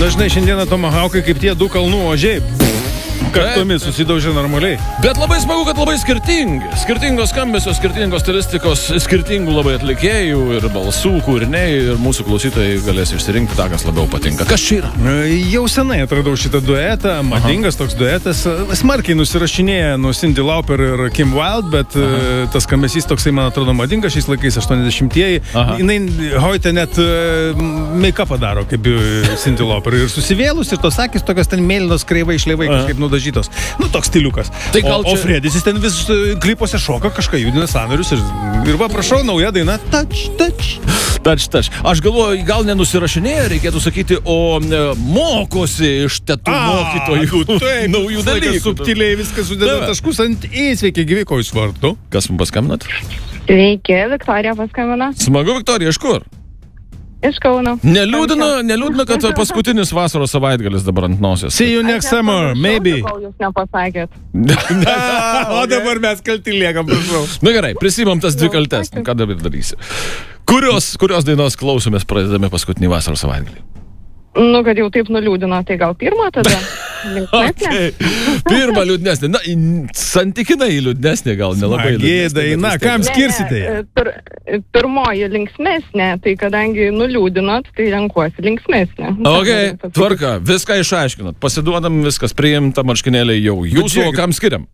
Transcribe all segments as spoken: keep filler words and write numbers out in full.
Dažnai šiandieną tomahaukai kaip tie du kalnų ožiai. Kartomis susidaužė normaliai. Bet labai smagu, kad labai skirtingi. Skirtingos skambesios, skirtingos stilistikos, skirtingų labai atlikėjų ir balsų, kūriniai. Ir mūsų klausytojai galės išsirinkti tą, kas labiau patinka. Kas čia yra? Jau senai atradau šitą duetą. Madingas Aha. toks duetas. Smarkiai nusirašinėja nuo Cyndi Lauper ir Kim Wilde, bet Aha. tas skambesys toksai, man atrodo, madingas šiais laikais, aštuoniasdešimtieji. Jinai hoite net make-upą daro, kaip Cyndi Lauper. Ir susivėlus, ir tos akys tokios ten mėlynos kreivai išleivai kažkaip nudažytos. Nu, toks stiliukas. Tai o, čia... o Fredis, jis ten vis klipose šoka, kažką judina sąnarius ir, ir va, prašau, nauja daina. Touch, touch. Touch, touch. Aš galvoju, gal nenusirašinėja, reikėtų sakyti, o ne, mokosi iš tetų A, mokytojų. Taip, naujų dalykų. Subtiliai viskas sudeda taškus ant į. Sveiki, gyvi, ko jūs vardu? Kas mums paskambinat? Sveiki, Viktorija paskambina. Smagu, Viktorija, iš kur? Iš Kauno. Neliūdina, neliūdina, kad paskutinis vasaros savaitgalis dabar ant nosies. See you next summer, maybe. Kol jūs nepasakėt. O dabar mes kalti liekam, prašau. Na gerai, prisimam tas dvi kaltes. Ką dabar darysi? Kurios, kurios dainos klausomės pradedami paskutinį vasaros savaitgalį? Nu, kad jau taip nuliūdino, tai gal pirmą tada? Okay. Pirmą liūdnesnė. Na, santykinai liūdnesnė gal, nelabai liūdnesnė. Na, kam skirsite? Ne, ne, pir, pirmoji linksmesnė, tai kadangi nuliūdinot, tai renkuosi linksmesnė. Ok, tvarka, viską išaiškinot. Pasiduodam, viskas priimta, marškinėliai jau jūsų, o kam skiriam?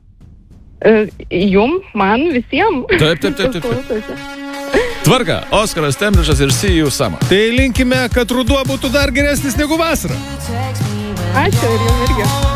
Jum, man, visiems. Taip, taip, taip, taip, taip. Tvarka, Oskaras Tembrišas ir See You Summer. Tai linkime, kad ruduo būtų dar geresnis negu vasara. Ačiū ir jums irgi.